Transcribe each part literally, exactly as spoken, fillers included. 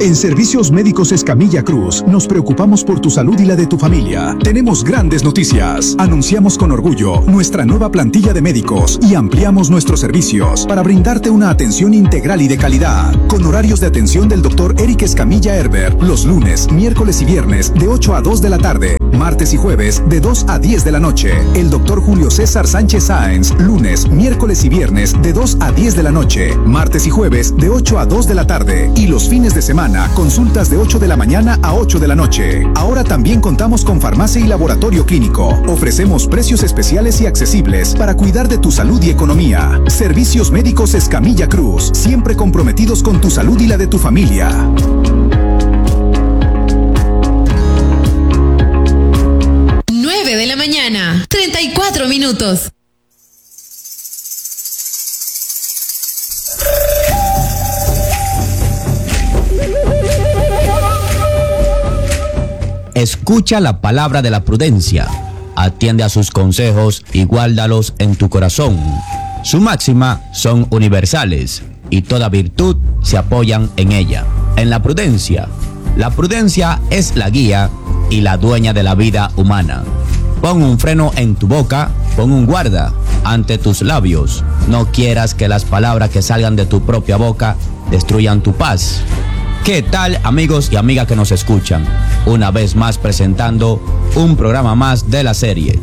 En Servicios Médicos Escamilla Cruz nos preocupamos por tu salud y la de tu familia. Tenemos grandes noticias. Anunciamos con orgullo nuestra nueva plantilla de médicos y ampliamos nuestros servicios para brindarte una atención integral y de calidad. Con horarios de atención del doctor Eric Escamilla Herbert los lunes, miércoles y viernes de ocho a dos de la tarde, martes y jueves de dos a diez de la noche. El doctor Julio César Sánchez Sáenz, lunes, miércoles y viernes de dos a diez de la noche, martes y jueves de ocho a dos de la tarde y los fines de semana consultas de ocho de la mañana a ocho de la noche. Ahora también contamos con farmacia y laboratorio clínico. Ofrecemos precios especiales y accesibles para cuidar de tu salud y economía. Servicios Médicos Escamilla Cruz, siempre comprometidos con tu salud y la de tu familia. nueve de la mañana, treinta y cuatro minutos. Escucha la palabra de la prudencia, atiende a sus consejos y guárdalos en tu corazón. Su máxima son universales y toda virtud se apoyan en ella. En la prudencia, la prudencia es la guía y la dueña de la vida humana. Pon un freno en tu boca, pon un guarda ante tus labios. No quieras que las palabras que salgan de tu propia boca destruyan tu paz. ¿Qué tal, amigos y amigas que nos escuchan? Una vez más presentando un programa más de la serie.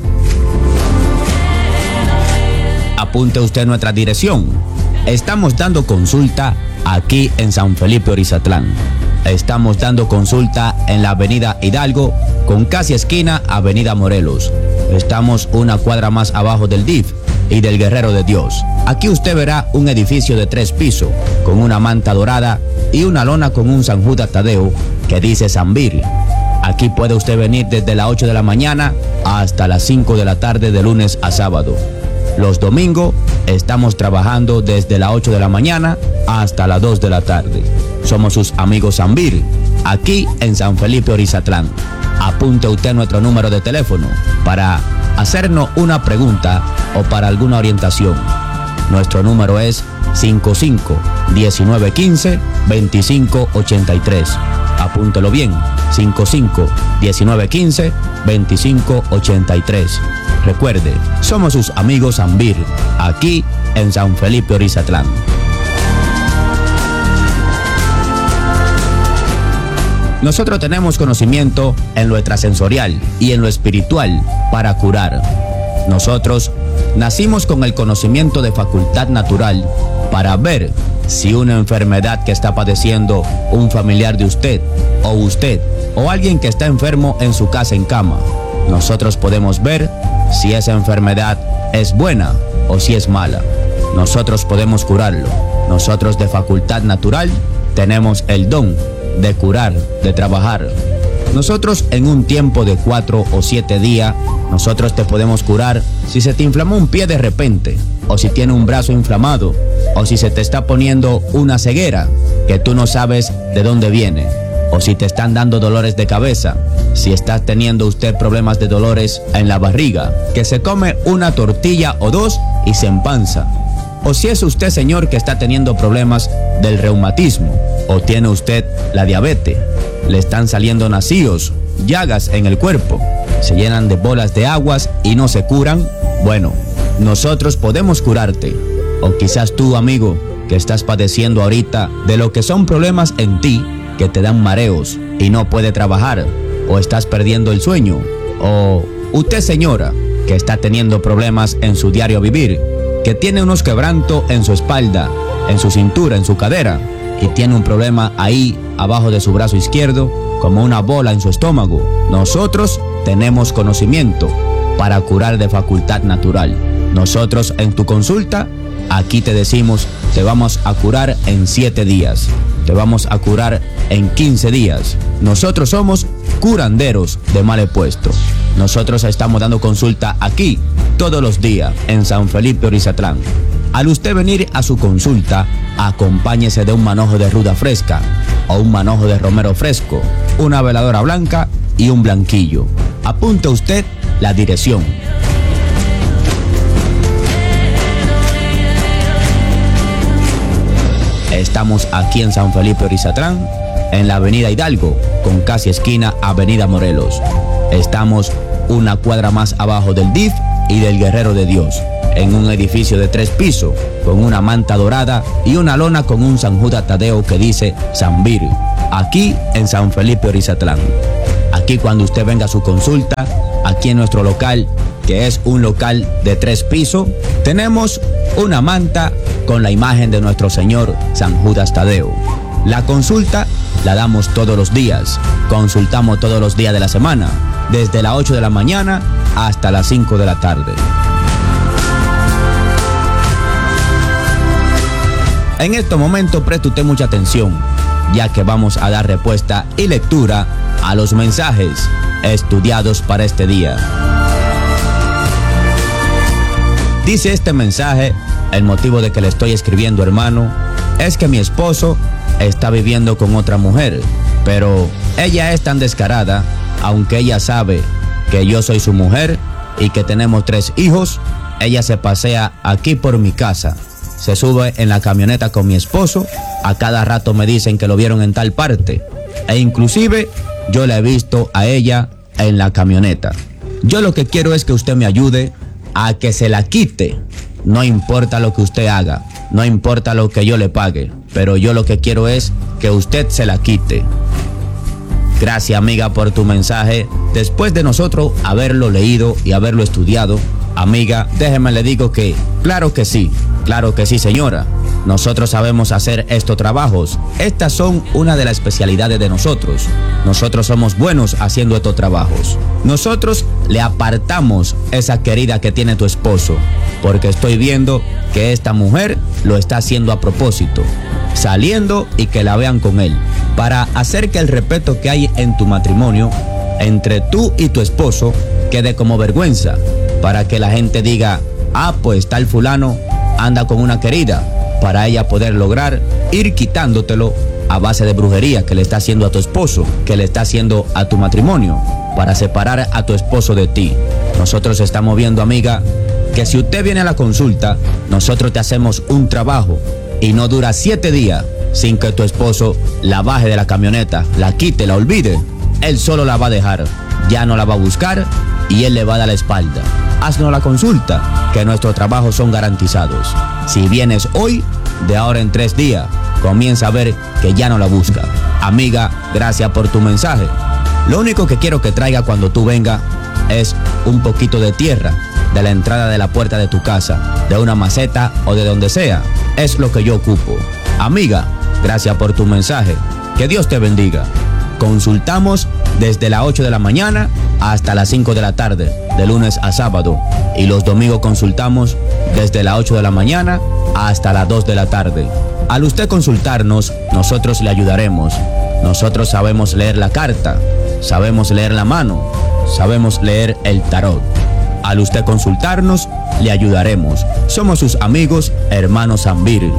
Apunte usted nuestra dirección. Estamos dando consulta aquí en San Felipe Orizatlán. Estamos dando consulta en la avenida Hidalgo con casi esquina avenida Morelos. Estamos una cuadra más abajo del D I F y del Guerrero de Dios. Aquí usted verá un edificio de tres pisos con una manta dorada y una lona con un San Judas Tadeo que dice Sanvir. Aquí puede usted venir desde las ocho de la mañana hasta las cinco de la tarde de lunes a sábado. Los domingos estamos trabajando desde las ocho de la mañana hasta las dos de la tarde. Somos sus amigos Sanvir, aquí en San Felipe Orizatlán. Apunte usted nuestro número de teléfono para hacernos una pregunta o para alguna orientación. Nuestro número es cinco cinco, diecinueve quince, veinticinco ochenta y tres. Apúntelo bien, cinco cinco, diecinueve quince, veinticinco ochenta y tres. Recuerde, somos sus amigos Sanvir, aquí en San Felipe Orizatlán. Nosotros tenemos conocimiento en lo extrasensorial y en lo espiritual para curar. Nosotros nacimos con el conocimiento de facultad natural para ver si una enfermedad que está padeciendo un familiar de usted o usted o alguien que está enfermo en su casa en cama, nosotros podemos ver si esa enfermedad es buena o si es mala. Nosotros podemos curarlo. Nosotros de facultad natural tenemos el don de curar, de trabajar. Nosotros en un tiempo de cuatro o siete días, nosotros te podemos curar si se te inflamó un pie de repente, o si tiene un brazo inflamado, o si se te está poniendo una ceguera que tú no sabes de dónde viene, o si te están dando dolores de cabeza, si está teniendo usted problemas de dolores en la barriga, que se come una tortilla o dos y se empanza. O si es usted, señor, que está teniendo problemas del reumatismo, o tiene usted la diabetes, le están saliendo nacíos, llagas en el cuerpo, se llenan de bolas de aguas y no se curan, bueno, nosotros podemos curarte. O quizás tú, amigo, que estás padeciendo ahorita de lo que son problemas en ti, que te dan mareos y no puede trabajar, o estás perdiendo el sueño, o usted, señora, que está teniendo problemas en su diario vivir, que tiene unos quebrantos en su espalda, en su cintura, en su cadera, y tiene un problema ahí abajo de su brazo izquierdo, como una bola en su estómago. Nosotros tenemos conocimiento para curar de facultad natural. Nosotros en tu consulta, aquí te decimos, te vamos a curar en siete días, te vamos a curar en quince días. Nosotros somos curanderos de mal puesto. Nosotros estamos dando consulta aquí todos los días en San Felipe Orizatlán. Al usted venir a su consulta, acompáñese de un manojo de ruda fresca o un manojo de romero fresco, una veladora blanca y un blanquillo. Apunte usted la dirección. Estamos aquí en San Felipe Orizatlán, en la avenida Hidalgo, con casi esquina avenida Morelos. Estamos una cuadra más abajo del D I F y del Guerrero de Dios, en un edificio de tres pisos, con una manta dorada y una lona con un San Judas Tadeo que dice Sanvir, aquí en San Felipe Orizatlán. Aquí cuando usted venga a su consulta, aquí en nuestro local, que es un local de tres pisos, tenemos una manta con la imagen de nuestro Señor San Judas Tadeo. La consulta la damos todos los días, consultamos todos los días de la semana, desde las ocho de la mañana hasta las cinco de la tarde. En este momento preste usted mucha atención, ya que vamos a dar respuesta y lectura a los mensajes estudiados para este día. Dice este mensaje: el motivo de que le estoy escribiendo, hermano, es que mi esposo está viviendo con otra mujer, pero ella es tan descarada, aunque ella sabe que yo soy su mujer y que tenemos tres hijos, ella se pasea aquí por mi casa, se sube en la camioneta con mi esposo, a cada rato me dicen que lo vieron en tal parte, e inclusive yo la he visto a ella en la camioneta. Yo lo que quiero es que usted me ayude a que se la quite. No importa lo que usted haga, no importa lo que yo le pague, pero yo lo que quiero es que usted se la quite. Gracias, amiga, por tu mensaje. Después de nosotros haberlo leído y haberlo estudiado, amiga, déjeme le digo que, claro que sí, claro que sí, señora. Nosotros sabemos hacer estos trabajos. Estas son una de las especialidades de nosotros. Nosotros somos buenos haciendo estos trabajos. Nosotros le apartamos esa querida que tiene tu esposo, porque estoy viendo que esta mujer lo está haciendo a propósito, saliendo y que la vean con él, para hacer que el respeto que hay en tu matrimonio entre tú y tu esposo quede como vergüenza, para que la gente diga: ah, pues tal fulano anda con una querida, para ella poder lograr ir quitándotelo a base de brujería que le está haciendo a tu esposo, que le está haciendo a tu matrimonio, para separar a tu esposo de ti. Nosotros estamos viendo, amiga, que si usted viene a la consulta, nosotros te hacemos un trabajo y no dura siete días sin que tu esposo la baje de la camioneta, la quite, la olvide. Él solo la va a dejar, ya no la va a buscar y él le va a dar la espalda. Haznos la consulta, que nuestros trabajos son garantizados. Si vienes hoy, de ahora en tres días, comienza a ver que ya no la busca. Amiga, gracias por tu mensaje. Lo único que quiero que traiga cuando tú vengas es un poquito de tierra de la entrada de la puerta de tu casa, de una maceta o de donde sea. Es lo que yo ocupo. Amiga, gracias por tu mensaje. Que Dios te bendiga. Consultamos desde las ocho de la mañana hasta las cinco de la tarde, de lunes a sábado. Y los domingos consultamos desde las ocho de la mañana hasta las dos de la tarde. Al usted consultarnos, nosotros le ayudaremos. Nosotros sabemos leer la carta, sabemos leer la mano, sabemos leer el tarot. Al usted consultarnos, le ayudaremos. Somos sus amigos, hermanos Sanvir.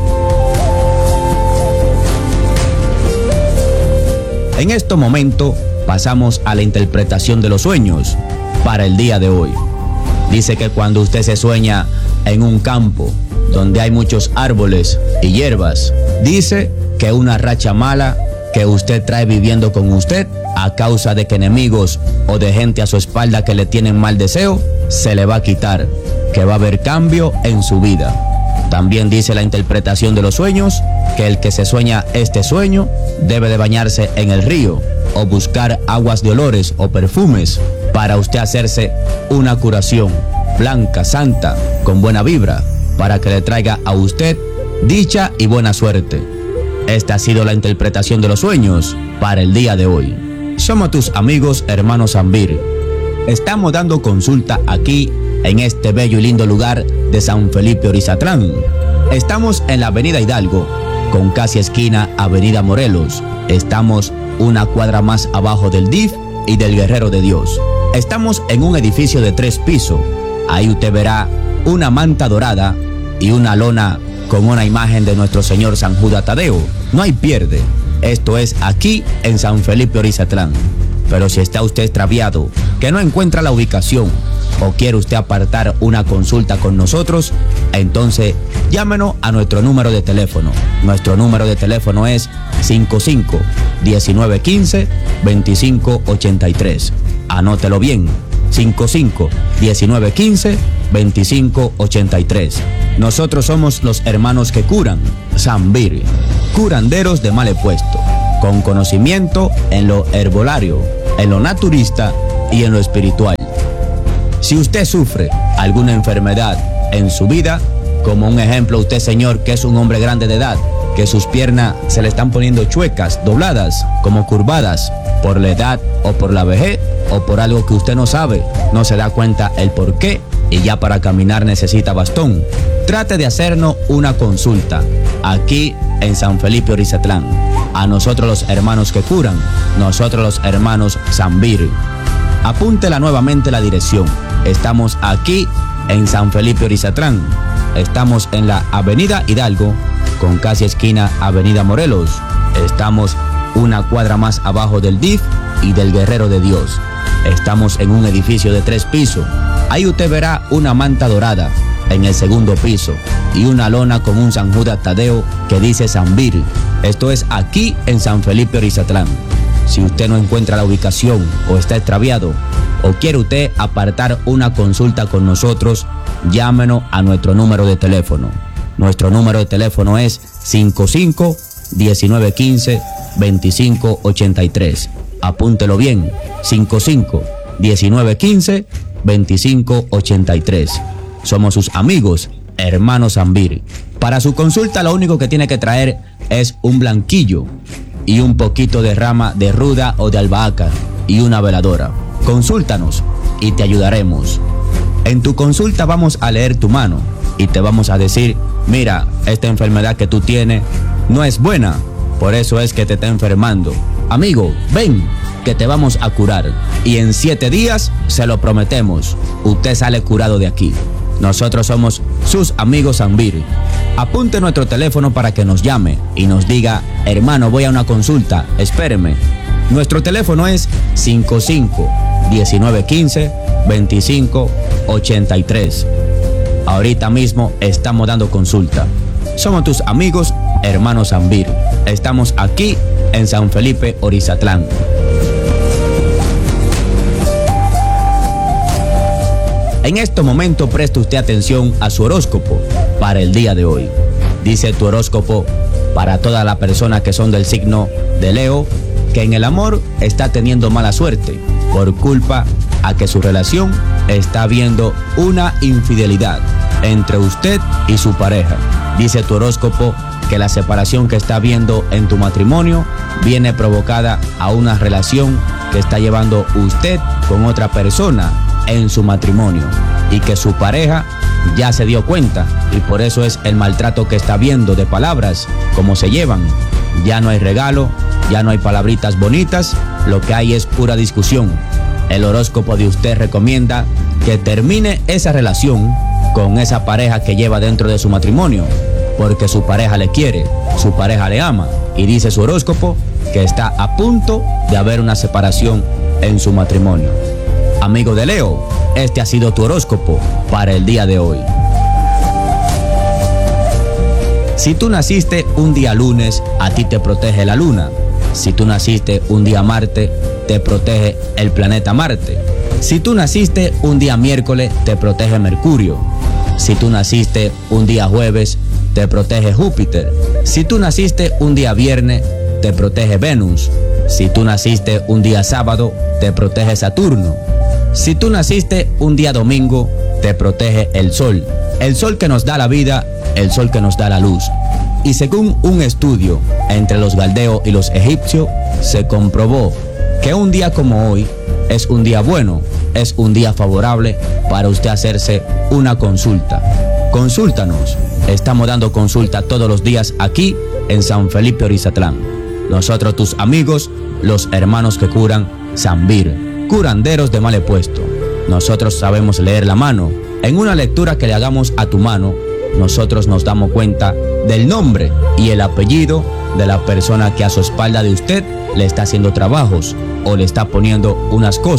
En este momento pasamos a la interpretación de los sueños para el día de hoy. Dice que cuando usted se sueña en un campo donde hay muchos árboles y hierbas, dice que una racha mala que usted trae viviendo con usted a causa de que enemigos o de gente a su espalda que le tienen mal deseo, se le va a quitar, que va a haber cambio en su vida. También dice la interpretación de los sueños que el que se sueña este sueño debe de bañarse en el río o buscar aguas de olores o perfumes para usted hacerse una curación blanca, santa, con buena vibra, para que le traiga a usted dicha y buena suerte. Esta ha sido la interpretación de los sueños para el día de hoy. Somos tus amigos hermanos Sanvir. Estamos dando consulta aquí en este bello y lindo lugar de San Felipe Orizatlán. Estamos en la avenida Hidalgo, con casi esquina avenida Morelos. Estamos una cuadra más abajo del D I F y del Guerrero de Dios. Estamos en un edificio de tres pisos. Ahí usted verá una manta dorada y una lona con una imagen de nuestro Señor San Judas Tadeo. No hay pierde. Esto es aquí en San Felipe Orizatlán. Pero si está usted extraviado, que no encuentra la ubicación, o quiere usted apartar una consulta con nosotros, entonces llámenos a nuestro número de teléfono. Nuestro número de teléfono es cinco cinco, diecinueve quince, veinticinco ochenta y tres. Anótelo bien, cinco cinco, diecinueve quince, veinticinco ochenta y tres. Nosotros somos los hermanos que curan, Zambir, curanderos de mal puesto, con conocimiento en lo herbolario, en lo naturista y en lo espiritual. Si usted sufre alguna enfermedad en su vida, como un ejemplo usted, señor, que es un hombre grande de edad, que sus piernas se le están poniendo chuecas, dobladas, como curvadas, por la edad o por la vejez o por algo que usted no sabe, no se da cuenta el por qué y ya para caminar necesita bastón, trate de hacernos una consulta aquí en San Felipe Orizatlán. A nosotros los hermanos que curan, nosotros los hermanos Zambir. Apúntela nuevamente la dirección. Estamos aquí en San Felipe Orizatlán. Estamos en la Avenida Hidalgo, con casi esquina Avenida Morelos. Estamos una cuadra más abajo del D I F y del Guerrero de Dios. Estamos en un edificio de tres pisos. Ahí usted verá una manta dorada en el segundo piso y una lona con un San Judas Tadeo que dice Zambir. Esto es aquí en San Felipe Orizatlán. Si usted no encuentra la ubicación o está extraviado o quiere usted apartar una consulta con nosotros, llámenos a nuestro número de teléfono. Nuestro número de teléfono es cinco cinco, diecinueve quince, veinticinco ochenta y tres. Apúntelo bien, cinco cinco, diecinueve quince, veinticinco ochenta y tres. Somos sus amigos, hermanos Zambir. Para su consulta lo único que tiene que traer es un blanquillo y un poquito de rama de ruda o de albahaca y una veladora. Consúltanos y te ayudaremos. En tu consulta vamos a leer tu mano y te vamos a decir, mira, esta enfermedad que tú tienes no es buena, por eso es que te está enfermando. Amigo, ven, que te vamos a curar y en siete días, se lo prometemos, usted sale curado de aquí. Nosotros somos sus amigos Zambir. Apunte nuestro teléfono para que nos llame y nos diga, hermano, voy a una consulta, espéreme. Nuestro teléfono es cinco cinco, diecinueve quince, veinticinco ochenta y tres. Ahorita mismo estamos dando consulta. Somos tus amigos, hermanos Zambir. Estamos aquí en San Felipe Orizatlán. En este momento preste usted atención a su horóscopo para el día de hoy. Dice tu horóscopo para todas las personas que son del signo de Leo, que en el amor está teniendo mala suerte por culpa a que su relación está viendo una infidelidad entre usted y su pareja. Dice tu horóscopo que la separación que está viendo en tu matrimonio viene provocada a una relación que está llevando usted con otra persona en su matrimonio y que su pareja ya se dio cuenta y por eso es el maltrato que está viendo de palabras, cómo se llevan. Ya no hay regalo, ya no hay palabritas bonitas, lo que hay es pura discusión. El horóscopo de usted recomienda que termine esa relación con esa pareja que lleva dentro de su matrimonio, porque su pareja le quiere, su pareja le ama y dice su horóscopo que está a punto de haber una separación en su matrimonio. Amigo de Leo, este ha sido tu horóscopo para el día de hoy. Si tú naciste un día lunes, a ti te protege la luna. Si tú naciste un día martes, te protege el planeta Marte. Si tú naciste un día miércoles, te protege Mercurio. Si tú naciste un día jueves, te protege Júpiter. Si tú naciste un día viernes, te protege Venus. Si tú naciste un día sábado, te protege Saturno. Si tú naciste un día domingo, te protege el sol. El sol que nos da la vida, el sol que nos da la luz. Y según un estudio entre los galdeos y los egipcios, se comprobó que un día como hoy es un día bueno, es un día favorable para usted hacerse una consulta. Consúltanos. Estamos dando consulta todos los días aquí en San Felipe Orizatlán. Nosotros, tus amigos, los hermanos que curan, Zambir, curanderos de mal puesto. Nosotros sabemos leer la mano. En una lectura que le hagamos a tu mano, nosotros nos damos cuenta del nombre y el apellido de la persona que a su espalda de usted le está haciendo trabajos o le está poniendo unas cosas.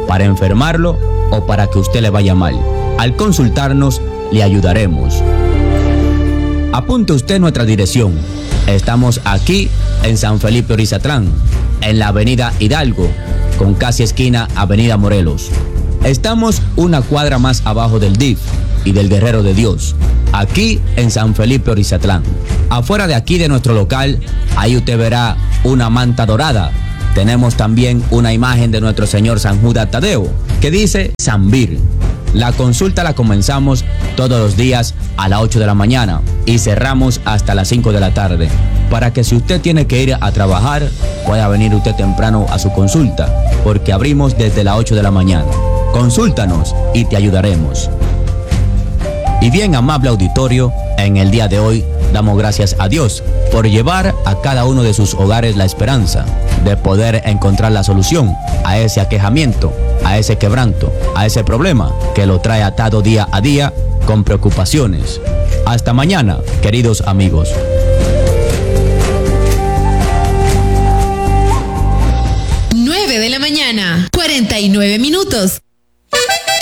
para enfermarlo o para que usted le vaya mal. Al consultarnos, le ayudaremos. Apunte usted nuestra dirección. Estamos aquí en San Felipe Orizatlán, en la avenida Hidalgo, con casi esquina avenida Morelos. Estamos una cuadra más abajo del D I F y del Guerrero de Dios, aquí en San Felipe Orizatlán. Afuera de aquí de nuestro local, ahí usted verá una manta dorada. Tenemos también una imagen de nuestro Señor San Judas Tadeo, que dice San Vir. La consulta la comenzamos todos los días a las ocho de la mañana y cerramos hasta las cinco de la tarde, para que si usted tiene que ir a trabajar, pueda venir usted temprano a su consulta, porque abrimos desde las ocho de la mañana. Consúltanos y te ayudaremos. Y bien, amable auditorio, en el día de hoy damos gracias a Dios por llevar a cada uno de sus hogares la esperanza de poder encontrar la solución a ese aquejamiento, a ese quebranto, a ese problema que lo trae atado día a día con preocupaciones. Hasta mañana, queridos amigos. nueve de la mañana, cuarenta y nueve minutos.